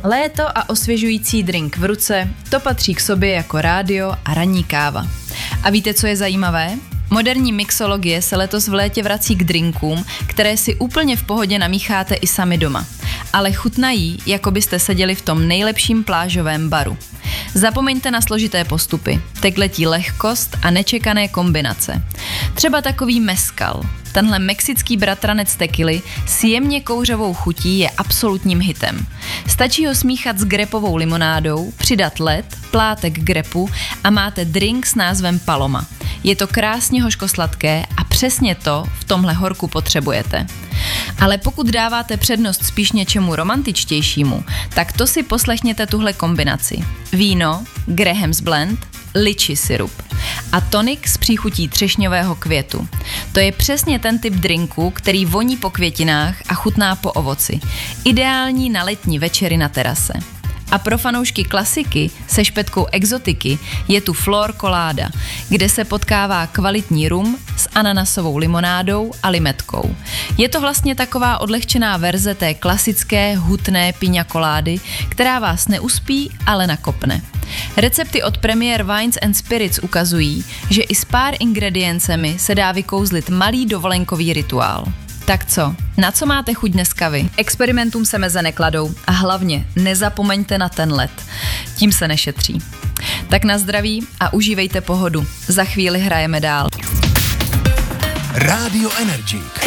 Léto a osvěžující drink v ruce, to patří k sobě jako rádio a ranní káva. A víte, co je zajímavé? Moderní mixologie se letos v létě vrací k drinkům, které si úplně v pohodě namícháte i sami doma. Ale chutnají, jako byste seděli v tom nejlepším plážovém baru. Zapomeňte na složité postupy, teď letí lehkost a nečekané kombinace. Třeba takový mezcal. Tenhle mexický bratranec tekily s jemně kouřovou chutí je absolutním hitem. Stačí ho smíchat s grepovou limonádou, přidat led, plátek grepu a máte drink s názvem Paloma. Je to krásně hořkosladké a přesně to v tomhle horku potřebujete. Ale pokud dáváte přednost spíš něčemu romantičtějšímu, tak to si poslechněte tuhle kombinaci. Víno, Graham's blend, lychee syrup a tonik s příchutí třešňového květu. To je přesně ten typ drinku, který voní po květinách a chutná po ovoci. Ideální na letní večery na terase. A pro fanoušky klasiky se špetkou exotiky je tu Flor Colada, kde se potkává kvalitní rum s ananasovou limonádou a limetkou. Je to vlastně taková odlehčená verze té klasické hutné piña colády, která vás neuspí, ale nakopne. Recepty od Premier Wines and Spirits ukazují, že i s pár ingrediencemi se dá vykouzlit malý dovolenkový rituál. Tak co? Na co máte chuť dneska vy? Experimentům se meze nekladou a hlavně nezapomeňte na ten led. Tím se nešetří. Tak na zdraví a užívejte pohodu. Za chvíli hrajeme dál. Radio Energy.